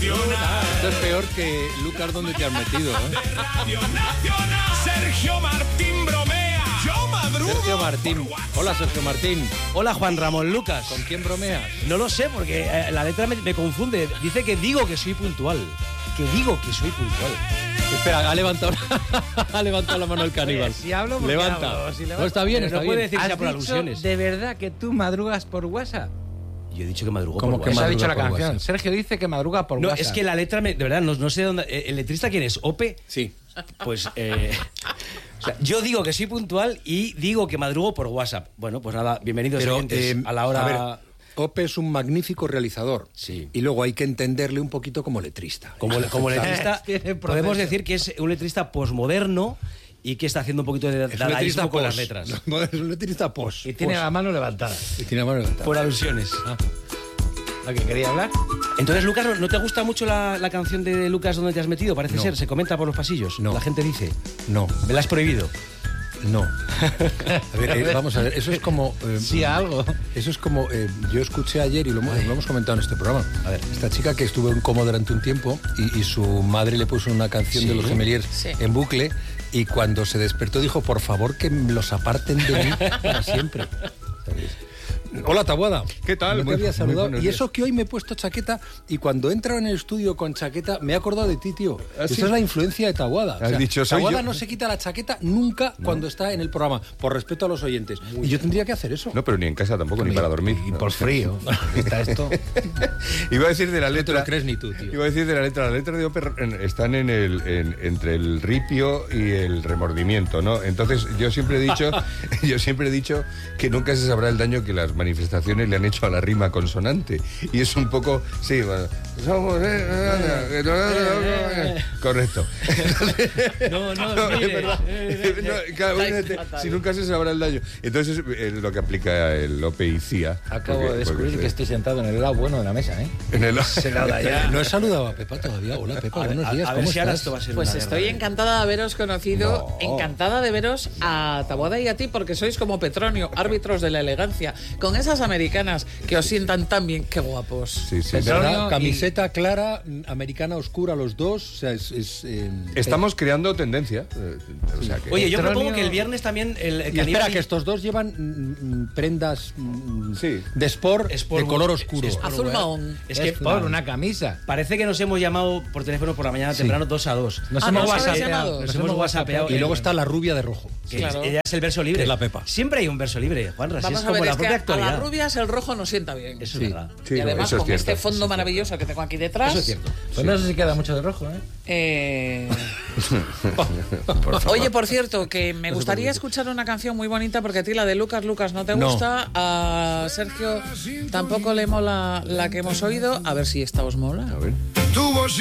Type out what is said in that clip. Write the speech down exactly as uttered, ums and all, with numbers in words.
Nacional. Esto es peor que Lucas, ¿dónde te has metido? ¿eh? Radio Nacional. Sergio Martín bromea. Yo madrugo. Sergio Martín. Hola, Sergio Martín. Hola, Juan Ramón Lucas. ¿Con quién bromeas? No lo sé, porque eh, la letra me, me confunde. Dice que digo que soy puntual. Que digo que soy puntual. Espera, ha levantado, ha levantado la mano el caníbal. Oye, si hablo, porque Levanta. hablo, si levanto. No, está bien, Pero está no bien. puede decir ¿Has sea por dicho alusiones. de verdad que tú madrugas por WhatsApp? Yo he dicho que madrugo ¿Cómo por que Eso WhatsApp. ha dicho la madruga por canción. WhatsApp? Sergio dice que madruga por No, WhatsApp. es que la letra, me, de verdad, no, no sé dónde... ¿El letrista quién es? ¿Ope? Sí. Pues, eh, o sea, yo digo que soy puntual y digo que madrugo por WhatsApp. Bueno, pues nada, bienvenidos Pero, oyentes, eh, a la hora... a ver, Ope es un magnífico realizador. Sí. Y luego hay que entenderle un poquito como letrista. Como, como letrista, Tiene podemos proceso. decir que es un letrista posmoderno y que está haciendo un poquito de Es un dadaísmo letrista con las pos. letras. No, es un letrista pos. Y tiene Pos. la mano levantada. Y tiene la mano levantada. Por alusiones. ¿La que quería hablar? Entonces, Lucas, ¿no te gusta mucho la, la canción de Lucas ¿Dónde te has metido? Parece No. ser, se comenta por los pasillos. No. La gente dice. No, ¿Me la has prohibido? no. A ver, eh, vamos a ver, eso es como... eh, Sí, algo. Eso es como, eh, yo escuché ayer y lo, hemos- lo hemos comentado en este programa. A ver, esta chica que estuvo en coma durante un tiempo y, y su madre le puso una canción Sí. de los Gemeliers Sí. en bucle y cuando se despertó dijo, por favor que los aparten de mí para siempre. ¿Sabes? Hola, Taboada. ¿Qué tal? No te Muy- había muy saludado. buenos Y días. eso que hoy me he puesto chaqueta y cuando he entrado en el estudio con chaqueta me he acordado de ti, tío. ¿Ah, Esa sí? es la influencia de Taboada. Has dicho, soy Taboada yo. no se quita la chaqueta nunca cuando está en el programa, por respeto a los oyentes. y yo tendría que hacer eso. No, pero ni en casa tampoco, ni para dormir. Y No. por frío. Está esto. Iba a decir de la No te letra... lo crees ni tú, tío. Iba a decir de la letra. Las letras de Ope en- están en el, en- entre el ripio y el remordimiento, ¿no? Entonces, yo siempre he dicho yo siempre he dicho que nunca se sabrá el daño que las manifestaciones le han hecho a la rima consonante. Y es un poco... Sí, bueno, somos... eh, Correcto. No, no, No, es mire, verdad. eh, eh, No, claro, imagínate, si nunca se sabrá el daño. Entonces es lo que aplica el Lope y Cía. Acabo Porque- de descubrir porque que estoy sentado en el lado bueno de la mesa, ¿eh? en el Se la da ya. No he saludado a Pepa todavía. Hola, Pepa, A ver, buenos días. a- a ver ¿Cómo si ahora estás? esto va a ser Pues una estoy guerra. encantada de haberos conocido, No. encantada de veros a Taboada y a ti, porque sois como Petronio, árbitros de la elegancia, con esas americanas que os sientan tan bien, qué guapos. Sí, sí. Es Petronio verdad, y- camiseta clara, mm, americana oscura, los dos. O sea, es, es, eh, Estamos creando tendencia. eh, o sea que- Oye, yo Petronio- propongo que el viernes también el, el Y espera, caníbal- que estos dos llevan mm, mm, prendas mm, Sí. de sport, Sport de color wear. oscuro. Es- es- Azul mahón. Es Es que por una camisa. parece que nos hemos llamado por teléfono por la mañana temprano dos a dos. Nos Ah, hemos ¿no os habéis whatsappeado. llamado? Nos hemos whatsappeado. Y luego está la rubia de rojo. Que Claro. ella es el verso libre. Que es la Pepa. Siempre hay un verso libre, Juan Ras. Vamos Es a como ver, la es que propia a, a actualidad. las rubias el rojo no sienta bien. Eso Sí. es verdad. Sí, y no, además eso es con cierto, este fondo eso es maravilloso que tengo aquí detrás. Eso es cierto. Pues no sé si queda mucho de rojo, ¿eh? Eh, Oye, por cierto, que me gustaría escuchar una canción muy bonita porque a ti la de Lucas Lucas no te No. gusta, a Sergio tampoco le mola la que hemos oído, a ver si esta os mola. A ver. Tu voz